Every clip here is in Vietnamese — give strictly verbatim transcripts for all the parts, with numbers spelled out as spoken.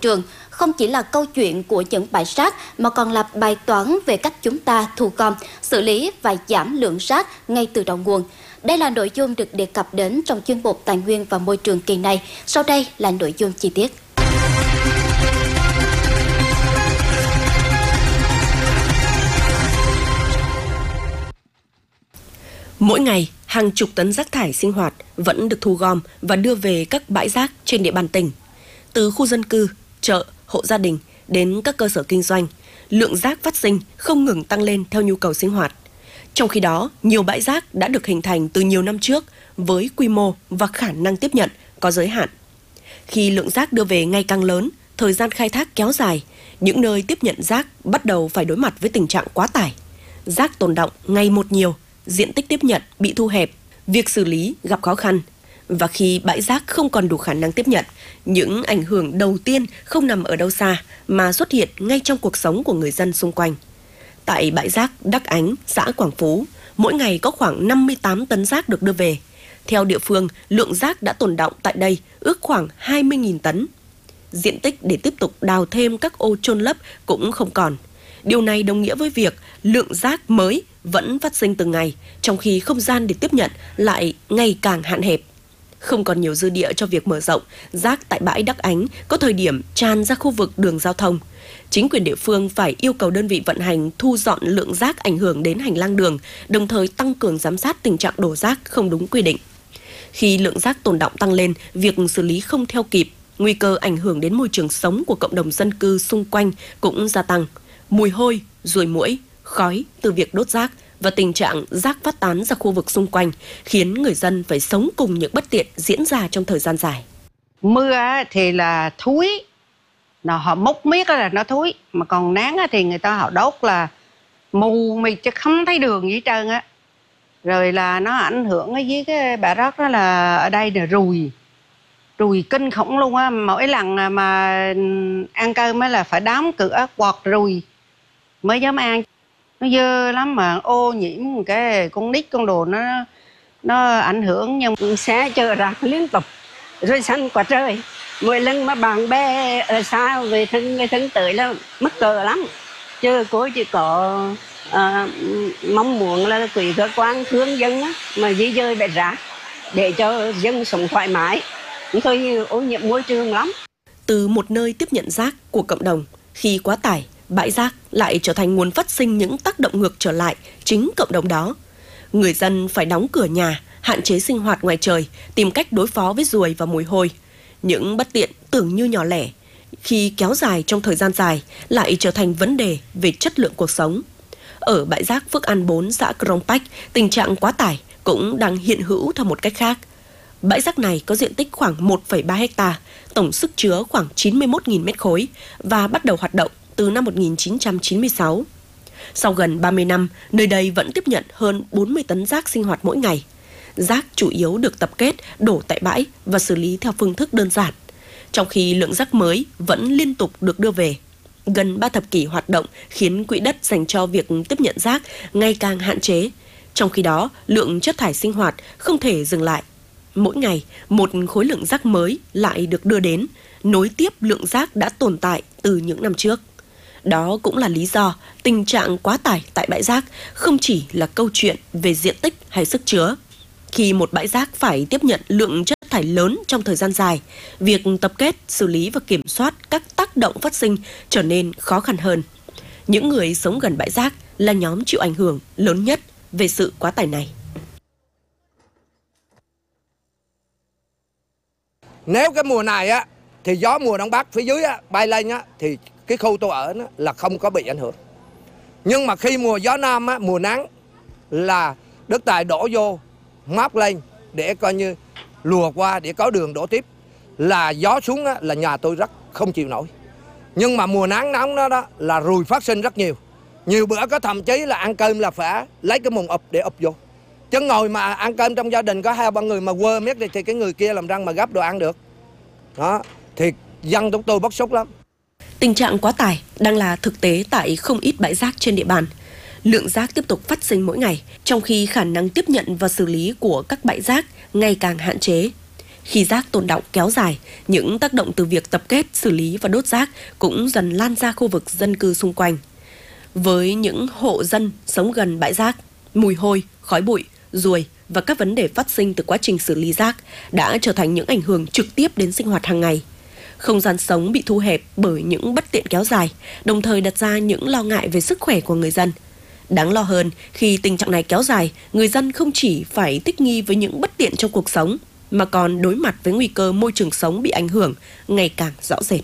trường không chỉ là câu chuyện của những bãi rác mà còn là bài toán về cách chúng ta thu gom, xử lý và giảm lượng rác ngay từ đầu nguồn. Đây là nội dung được đề cập đến trong chuyên mục Tài nguyên và Môi trường kỳ này. Sau đây là nội dung chi tiết. Mỗi ngày, hàng chục tấn rác thải sinh hoạt vẫn được thu gom và đưa về các bãi rác trên địa bàn tỉnh. Từ khu dân cư, chợ, hộ gia đình đến các cơ sở kinh doanh, lượng rác phát sinh không ngừng tăng lên theo nhu cầu sinh hoạt. Trong khi đó, nhiều bãi rác đã được hình thành từ nhiều năm trước với quy mô và khả năng tiếp nhận có giới hạn. Khi lượng rác đưa về ngày càng lớn, thời gian khai thác kéo dài, những nơi tiếp nhận rác bắt đầu phải đối mặt với tình trạng quá tải. Rác tồn đọng ngày một nhiều, diện tích tiếp nhận bị thu hẹp, việc xử lý gặp khó khăn. Và khi bãi rác không còn đủ khả năng tiếp nhận, những ảnh hưởng đầu tiên không nằm ở đâu xa mà xuất hiện ngay trong cuộc sống của người dân xung quanh. Tại bãi rác Đắc Ánh, xã Quảng Phú, mỗi ngày có khoảng năm mươi tám tấn rác được đưa về. Theo địa phương, lượng rác đã tồn đọng tại đây ước khoảng hai mươi nghìn tấn. Diện tích để tiếp tục đào thêm các ô chôn lấp cũng không còn. Điều này đồng nghĩa với việc lượng rác mới vẫn phát sinh từng ngày, trong khi không gian để tiếp nhận lại ngày càng hạn hẹp. Không còn nhiều dư địa cho việc mở rộng, rác tại bãi Đắc Ánh có thời điểm tràn ra khu vực đường giao thông. Chính quyền địa phương phải yêu cầu đơn vị vận hành thu dọn lượng rác ảnh hưởng đến hành lang đường, đồng thời tăng cường giám sát tình trạng đổ rác không đúng quy định. Khi lượng rác tồn đọng tăng lên, việc xử lý không theo kịp, nguy cơ ảnh hưởng đến môi trường sống của cộng đồng dân cư xung quanh cũng gia tăng. Mùi hôi, ruồi muỗi, khói từ việc đốt rác và tình trạng rác phát tán ra khu vực xung quanh khiến người dân phải sống cùng những bất tiện diễn ra trong thời gian dài. Mưa thì là thúi, nó họ múc miết là nó thúi, mà còn nắng thì người ta họ đốt là mù mịt chứ không thấy đường gì hết trơn á. Rồi là nó ảnh hưởng ở dưới cái bãi rác đó là ở đây là ruồi, ruồi kinh khủng luôn á. Mỗi lần mà ăn cơm mới là phải đóng cửa quạt ruồi mới dám ăn. Nó dơ lắm mà ô nhiễm cái con nít con đồ nó nó ảnh hưởng. Nhưng xe chở rác liên tục rồi xanh quá trời, mỗi lần mà bạn bè ở xa về thân về thân tới là mắc cỡ lắm. Chứ cô chỉ có à, mong muốn là quỹ cơ quan hướng dân á, mà di dời bãi rác để cho dân sống thoải mái, thôi ô nhiễm môi trường lắm. Từ một nơi tiếp nhận rác của cộng đồng, khi quá tải, bãi rác lại trở thành nguồn phát sinh những tác động ngược trở lại chính cộng đồng đó. Người dân phải đóng cửa nhà, hạn chế sinh hoạt ngoài trời, tìm cách đối phó với ruồi và mùi hôi. Những bất tiện tưởng như nhỏ lẻ, khi kéo dài trong thời gian dài lại trở thành vấn đề về chất lượng cuộc sống. Ở bãi rác Phước An bốn, xã Krông Pách, tình trạng quá tải cũng đang hiện hữu theo một cách khác. Bãi rác này có diện tích khoảng một phẩy ba héc ta, tổng sức chứa khoảng chín mươi mốt nghìn mét khối và bắt đầu hoạt động từ năm một nghìn chín trăm chín mươi sáu. Sau gần ba mươi năm, nơi đây vẫn tiếp nhận hơn bốn mươi tấn rác sinh hoạt mỗi ngày. Rác chủ yếu được tập kết, đổ tại bãi và xử lý theo phương thức đơn giản, trong khi lượng rác mới vẫn liên tục được đưa về. Gần ba thập kỷ hoạt động khiến quỹ đất dành cho việc tiếp nhận rác ngày càng hạn chế. Trong khi đó, lượng chất thải sinh hoạt không thể dừng lại. Mỗi ngày, một khối lượng rác mới lại được đưa đến, nối tiếp lượng rác đã tồn tại từ những năm trước. Đó cũng là lý do tình trạng quá tải tại bãi rác không chỉ là câu chuyện về diện tích hay sức chứa. Khi một bãi rác phải tiếp nhận lượng chất thải lớn trong thời gian dài, việc tập kết, xử lý và kiểm soát các tác động phát sinh trở nên khó khăn hơn. Những người sống gần bãi rác là nhóm chịu ảnh hưởng lớn nhất về sự quá tải này. Nếu cái mùa này á thì gió mùa đông bắc phía dưới á bay lên á thì cái khu tôi ở nó là không có bị ảnh hưởng. Nhưng mà khi mùa gió nam á, mùa nắng là đất đai đổ vô móc lên để coi như lùa qua để có đường đổ tiếp, là gió xuống á, là nhà tôi rất không chịu nổi. Nhưng mà mùa nắng nóng đó, đó là ruồi phát sinh rất nhiều. Nhiều bữa có thậm chí là ăn cơm là phải lấy cái mùng ụp để ụp vô. Chứ ngồi mà ăn cơm trong gia đình có hai ba người mà quơ miết thì, thì cái người kia làm răng mà gấp đồ ăn được. Đó, thì dân chúng tôi bức xúc lắm. Tình trạng quá tải đang là thực tế tại không ít bãi rác trên địa bàn. Lượng rác tiếp tục phát sinh mỗi ngày, trong khi khả năng tiếp nhận và xử lý của các bãi rác ngày càng hạn chế. Khi rác tồn đọng kéo dài, những tác động từ việc tập kết, xử lý và đốt rác cũng dần lan ra khu vực dân cư xung quanh. Với những hộ dân sống gần bãi rác, mùi hôi, khói bụi, ruồi và các vấn đề phát sinh từ quá trình xử lý rác đã trở thành những ảnh hưởng trực tiếp đến sinh hoạt hàng ngày. Không gian sống bị thu hẹp bởi những bất tiện kéo dài, đồng thời đặt ra những lo ngại về sức khỏe của người dân. Đáng lo hơn, khi tình trạng này kéo dài, người dân không chỉ phải thích nghi với những bất tiện trong cuộc sống, mà còn đối mặt với nguy cơ môi trường sống bị ảnh hưởng ngày càng rõ rệt.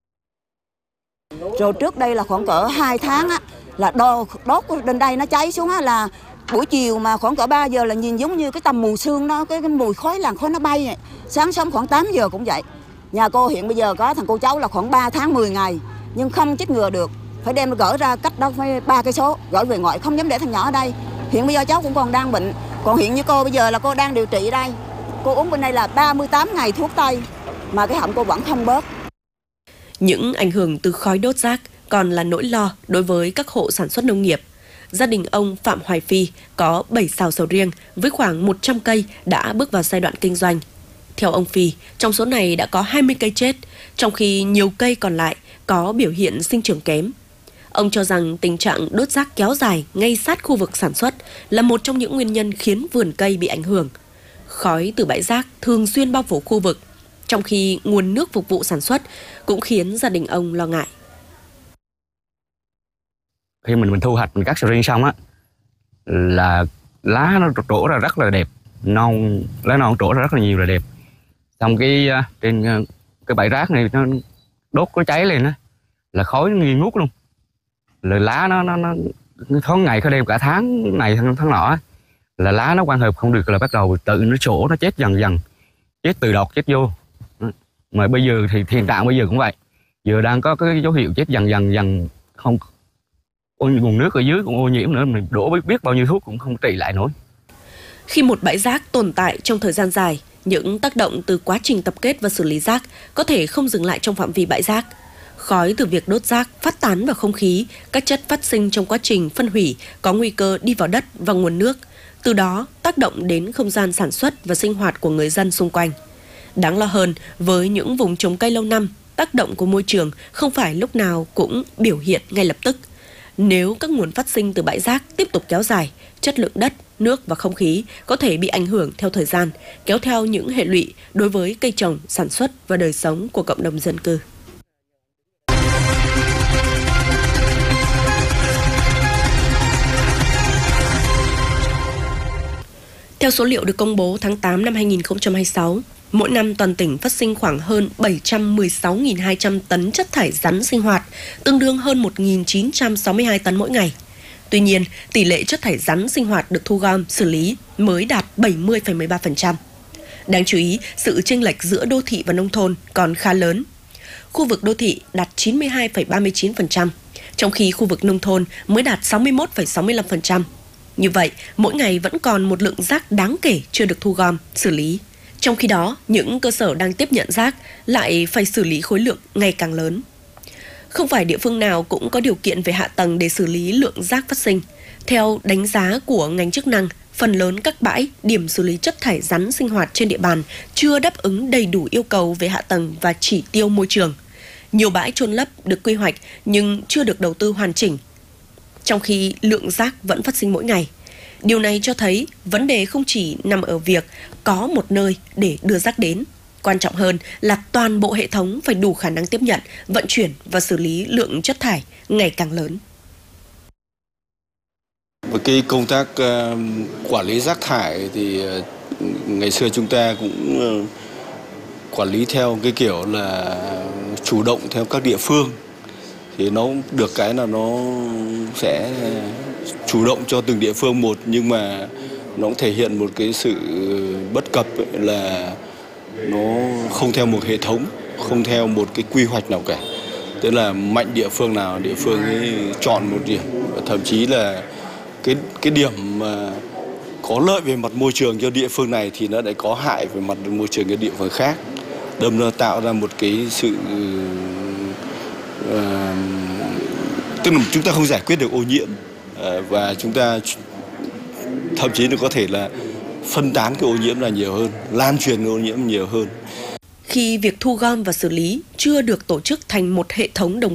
Rồi trước đây là khoảng cỡ hai tháng á, là đồ đốt lên đây nó cháy xuống á, là buổi chiều mà khoảng cỡ ba giờ là nhìn giống như cái tầm mù sương đó, cái, cái mùi khói làn khói nó bay này. Sáng sớm khoảng tám giờ cũng vậy. Nhà cô hiện bây giờ có thằng cô cháu là khoảng ba tháng mười ngày nhưng không chích ngừa được, phải đem gửi ra cách đó phải ba cây số, gửi về ngoại, không dám để thằng nhỏ ở đây. Hiện bây giờ cháu cũng còn đang bệnh, còn hiện như cô bây giờ là cô đang điều trị đây, cô uống bên đây là ba mươi tám ngày thuốc tây mà cái họng cô vẫn không bớt. Những ảnh hưởng từ khói đốt rác còn là nỗi lo đối với các hộ sản xuất nông nghiệp. Gia đình ông Phạm Hoài Phi có bảy sào sầu riêng với khoảng một trăm cây đã bước vào giai đoạn kinh doanh. Theo ông Phi, trong số này đã có hai mươi cây chết, trong khi nhiều cây còn lại có biểu hiện sinh trưởng kém. Ông cho rằng tình trạng đốt rác kéo dài ngay sát khu vực sản xuất là một trong những nguyên nhân khiến vườn cây bị ảnh hưởng. Khói từ bãi rác thường xuyên bao phủ khu vực, trong khi nguồn nước phục vụ sản xuất cũng khiến gia đình ông lo ngại. Khi mình mình thu hoạch mình cắt sầu riêng xong á, là lá nó trổ ra rất là đẹp, non lá non trổ ra rất là nhiều là đẹp. Xong cái trên cái bãi rác này nó đốt có cháy lên á, là khói nghi ngút luôn. Là lá nó nó nó tháng ngày có đêm cả tháng này tháng, tháng nọ á, là lá nó quang hợp không được là bắt đầu tự nó trổ, nó chết dần dần, chết từ đọt chết vô. Mà bây giờ thì hiện trạng bây giờ cũng vậy, giờ đang có cái dấu hiệu chết dần dần dần, không nguồn nước ở dưới cũng ô nhiễm nữa, mình đổ biết bao nhiêu thuốc cũng không trị lại nổi. Khi một bãi rác tồn tại trong thời gian dài, những tác động từ quá trình tập kết và xử lý rác có thể không dừng lại trong phạm vi bãi rác. Khói từ việc đốt rác phát tán vào không khí, các chất phát sinh trong quá trình phân hủy có nguy cơ đi vào đất và nguồn nước, từ đó tác động đến không gian sản xuất và sinh hoạt của người dân xung quanh. Đáng lo hơn, với những vùng trồng cây lâu năm, tác động của môi trường không phải lúc nào cũng biểu hiện ngay lập tức. Nếu các nguồn phát sinh từ bãi rác tiếp tục kéo dài, chất lượng đất, nước và không khí có thể bị ảnh hưởng theo thời gian, kéo theo những hệ lụy đối với cây trồng, sản xuất và đời sống của cộng đồng dân cư. Theo số liệu được công bố tháng tám năm hai nghìn không trăm hai mươi sáu, mỗi năm toàn tỉnh phát sinh khoảng hơn bảy trăm mười sáu nghìn hai trăm tấn chất thải rắn sinh hoạt, tương đương hơn một nghìn chín trăm sáu mươi hai tấn mỗi ngày. Tuy nhiên, tỷ lệ chất thải rắn sinh hoạt được thu gom, xử lý mới đạt bảy mươi phẩy mười ba phần trăm. Đáng chú ý, sự chênh lệch giữa đô thị và nông thôn còn khá lớn. Khu vực đô thị đạt chín mươi hai phẩy ba mươi chín phần trăm, trong khi khu vực nông thôn mới đạt sáu mươi mốt phẩy sáu mươi lăm phần trăm. Như vậy, mỗi ngày vẫn còn một lượng rác đáng kể chưa được thu gom, xử lý. Trong khi đó, những cơ sở đang tiếp nhận rác lại phải xử lý khối lượng ngày càng lớn. Không phải địa phương nào cũng có điều kiện về hạ tầng để xử lý lượng rác phát sinh. Theo đánh giá của ngành chức năng, phần lớn các bãi, điểm xử lý chất thải rắn sinh hoạt trên địa bàn chưa đáp ứng đầy đủ yêu cầu về hạ tầng và chỉ tiêu môi trường. Nhiều bãi chôn lấp được quy hoạch nhưng chưa được đầu tư hoàn chỉnh, trong khi lượng rác vẫn phát sinh mỗi ngày. Điều này cho thấy vấn đề không chỉ nằm ở việc có một nơi để đưa rác đến. Quan trọng hơn là toàn bộ hệ thống phải đủ khả năng tiếp nhận, vận chuyển và xử lý lượng chất thải ngày càng lớn. Với cái công tác uh, quản lý rác thải thì uh, ngày xưa chúng ta cũng uh, quản lý theo cái kiểu là chủ động theo các địa phương. Thì nó được cái là nó sẽ chủ động cho từng địa phương một, nhưng mà nó cũng thể hiện một cái sự bất cập ấy, là nó không theo một hệ thống, không theo một cái quy hoạch nào cả. Tức là mạnh địa phương nào địa phương ấy chọn một điểm, và thậm chí là cái cái điểm mà có lợi về mặt môi trường cho địa phương này thì nó lại có hại về mặt môi trường cho địa phương khác. Đâm nó tạo ra một cái sự uh, tức là chúng ta không giải quyết được ô nhiễm, uh, và chúng ta thậm chí nó có thể là phân tán cái ô nhiễm là nhiều hơn, lan truyền ô nhiễm nhiều hơn. Khi việc thu gom và xử lý chưa được tổ chức thành một hệ thống đồng